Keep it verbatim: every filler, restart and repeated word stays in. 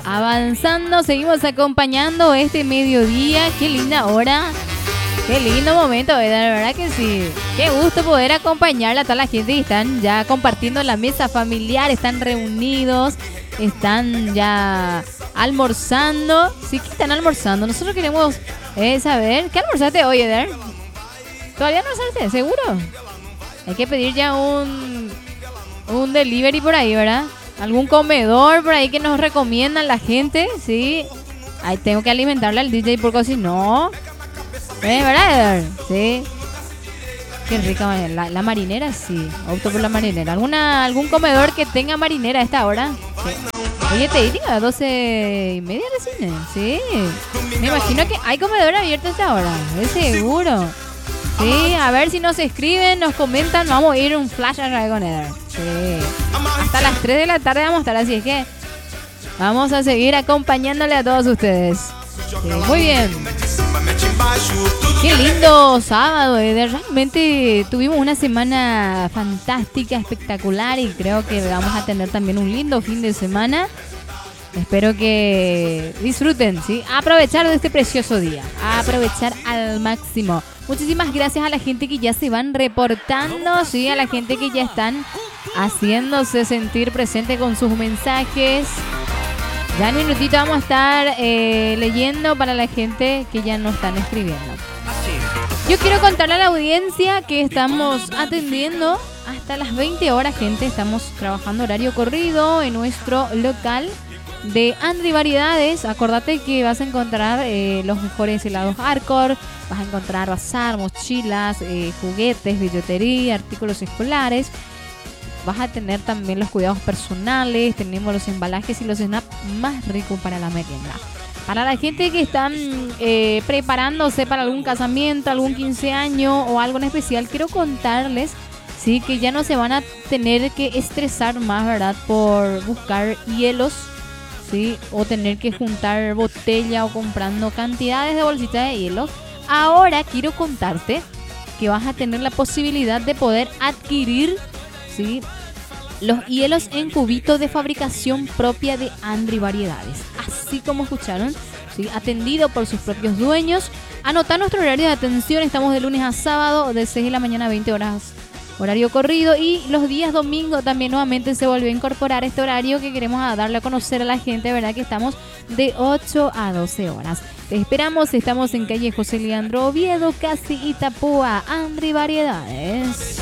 avanzando, seguimos acompañando este mediodía. Qué linda hora, qué lindo momento, ¿verdad? La verdad que sí. Qué gusto poder acompañarla a toda la gente que están ya compartiendo la mesa familiar, están reunidos, están ya almorzando. Sí, que están almorzando. Nosotros queremos eh, saber, ¿qué almorzaste hoy, Eder? ¿Todavía no almorzaste? ¿Seguro? Hay que pedir ya un, un delivery por ahí, ¿verdad? Algún comedor por ahí que nos recomiendan la gente, ¿sí? Ahí tengo que alimentarle al D J porque si no... ¿Eh, verdad, Eder? Sí. Qué rica la, la marinera, sí. Opto por la marinera. ¿Alguna, ¿Algún comedor que tenga marinera a esta hora? Sí. Oye, te diga, doce y media de cine. Sí. Me imagino que hay comedor abierto a esta hora. Es seguro. Sí, a ver si nos escriben, nos comentan. Vamos a ir un flash a con Eder. Sí. Hasta las tres de la tarde vamos a estar, así es que vamos a seguir acompañándole a todos ustedes. Sí, muy bien. Qué lindo sábado, Eder. Realmente tuvimos una semana fantástica, espectacular y creo que vamos a tener también un lindo fin de semana. Espero que disfruten, ¿sí? A aprovechar de este precioso día, a aprovechar al máximo. Muchísimas gracias a la gente que ya se van reportando, ¿sí? A la gente que ya están haciéndose sentir presente con sus mensajes. Ya en un minutito vamos a estar eh, leyendo para la gente que ya nos están escribiendo. Yo quiero contarle a la audiencia que estamos atendiendo hasta las veinte horas, gente. Estamos trabajando horario corrido en nuestro local de Andri Variedades. Acordate que vas a encontrar eh, los mejores helados Arcor, vas a encontrar bazar, mochilas, eh, juguetes, billutería, artículos escolares. Vas a tener también los cuidados personales, tenemos los embalajes y los snacks más ricos para la merienda. Para la gente que están eh, preparándose para algún casamiento, algún quince años o algo en especial, quiero contarles, sí, que ya no se van a tener que estresar más, ¿verdad? Por buscar hielos, ¿sí? O tener que juntar botella o comprando cantidades de bolsitas de hielo. Ahora quiero contarte que vas a tener la posibilidad de poder adquirir, ¿sí?, los hielos en cubitos de fabricación propia de Andri Variedades. Así como escucharon, ¿sí?, atendido por sus propios dueños. Anota nuestro horario de atención. Estamos de lunes a sábado, de seis de la mañana a veinte horas, horario corrido. Y los días domingo también nuevamente se volvió a incorporar este horario que queremos darle a conocer a la gente, ¿verdad? Que estamos de ocho a doce horas. Te esperamos. Estamos en calle José Leandro Oviedo, casi Itapúa. Andri Variedades.